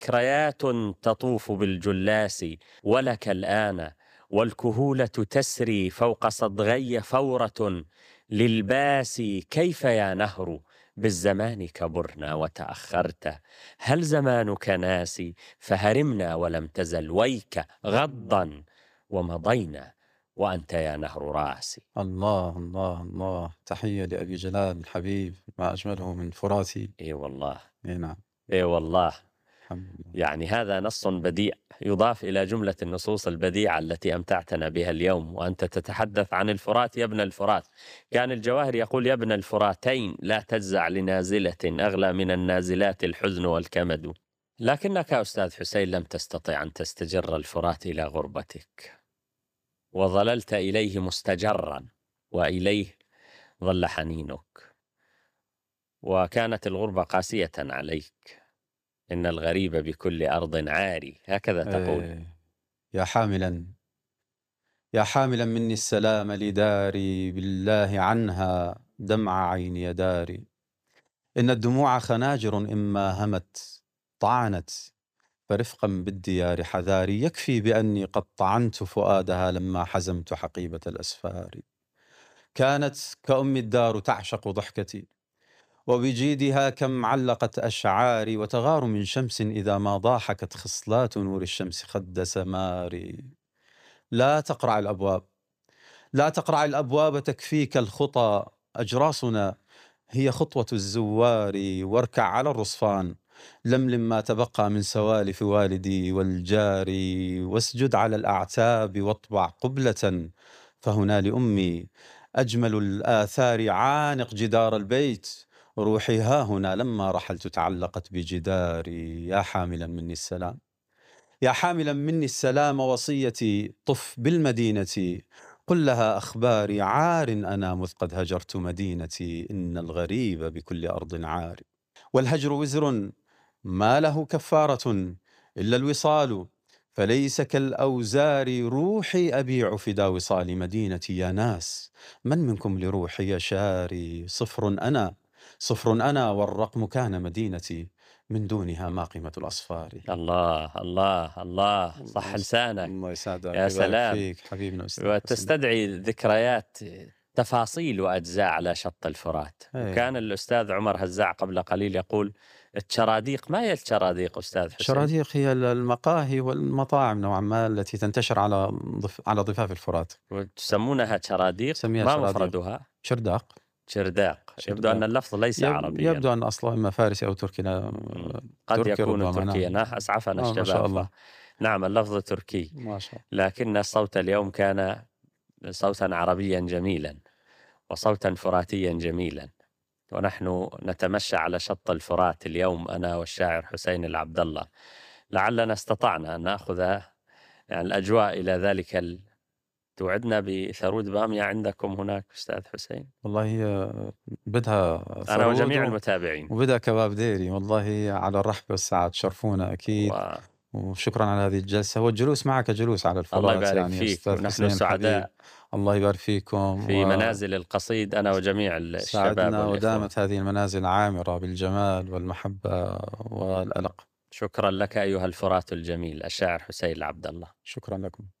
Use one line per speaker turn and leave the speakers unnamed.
ذكريات تطوف بالجلاس ولك الآن، والكهولة تسري فوق صدغي فورة للباس. كيف يا نهر بالزمان كبرنا وتأخرت، هل زمانك ناسي؟ فهرمنا ولم تزل ويك غضا ومضينا وأنت يا نهر راسي.
الله الله الله، تحية لأبي جلال الحبيب، ما أجمله من فراتي.
اي والله.
إي نعم.
اي والله.
الحمد لله.
يعني هذا نص بديع يضاف إلى جملة النصوص البديعة التي أمتعتنا بها اليوم، وأنت تتحدث عن الفرات يا ابن الفرات. كان الجواهر يقول: يا ابن الفراتين لا تجزع لنازلة، أغلى من النازلات الحزن والكمد. لكنك أستاذ حسين لم تستطع أن تستجر الفرات إلى غربتك، وظللت إليه مستجرا، وإليه ظل حنينك، وكانت الغربة قاسية عليك. إن الغريب بكل أرض عاري، هكذا تقول.
إيه. يا حاملا يا حاملا مني السلام لداري، بالله عنها دمع عيني يداري. إن الدموع خناجر إما همت طعنت، فرفقا بالديار حذاري. يكفي بأني قد طعنت فؤادها لما حزمت حقيبة الأسفار. كانت كأم الدار تعشق ضحكتي، وبجيدها كم علقت أشعاري. وتغار من شمس إذا ما ضاحكت خصلات نور الشمس خد سماري. لا تقرع الأبواب، لا تقرع الأبواب، تكفيك الخطى. أجراسنا هي خطوة الزوار. واركع على الرصفان، لملم ما تبقى من سوالف والدي والجاري. واسجد على الأعتاب واطبع قبلة، فهنا لأمي أجمل الآثار. عانق جدار البيت، روحي ها هنا لما رحلت تعلقت بجداري. يا حاملا مني السلام، يا حاملا مني السلام، وصيتي طف بالمدينة، قل لها أخباري. عار أنا مذ قد هجرت مدينتي، إن الغريب بكل أرض عار. والهجر وزر ما له كفارة إلا الوصال، فليس كالأوزار. روحي أبيع فدا وصال مدينتي. يا ناس من منكم لروحي شاري. صفر أنا والرقم كان مدينتي، من دونها ما قيمة الأصفار.
الله الله الله، صح لسانك.
الله يسعدك
يا
ويبارك
سلام.
فيك حبيبنا أستاذ حسين.
وتستدعي ذكريات، تفاصيل وأجزاء على شط الفرات.
ايه.
وكان الأستاذ عمر هزاع قبل قليل يقول: الشراديق. ما هي الشراديق أستاذ حسين؟
الشراديق هي المقاهي والمطاعم نوعا ما التي تنتشر على ضفاف الفرات.
وتسمونها شراديق،
نسميها
ما
شراديق.
مفردها؟
شرداق.
شرداق. يبدو أن
شرداق.
اللفظ ليس عربيا.
يبدو أن أصله إما فارسي أو تركي.
قد
تركي
يكون
ربما.
تركيا.
نعم.
أسعفنا
ما شاء
الشباب.
الله.
نعم، اللفظ تركي،
ما شاء الله.
لكن الصوت اليوم كان صوتا عربيا جميلا، وصوتا فراتيا جميلا. ونحن نتمشى على شط الفرات اليوم، أنا والشاعر حسين العبد الله. لعلنا استطعنا أن نأخذ يعني الأجواء إلى ذلك توعدنا بثرود بامية عندكم هناك أستاذ حسين؟
والله هي بدها
أنا وجميع
ثرود
المتابعين.
وبدها كباب ديري. والله على الرحب والسعة، تشرفونا أكيد. وشكرا على هذه الجلسة، والجلوس معك جلوس على
الله
الفرات
يبارك
يعني
فيك،
أستاذ
ونحن
حسين الحبيب.
سعداء
الله يبارك فيكم.
في منازل القصيد أنا وجميع الشباب
سعدنا
والإخوة.
ودامت هذه المنازل عامرة بالجمال والمحبة والألق.
شكرا لك أيها الفرات الجميل الشاعر حسين العبد الله.
شكرا لكم.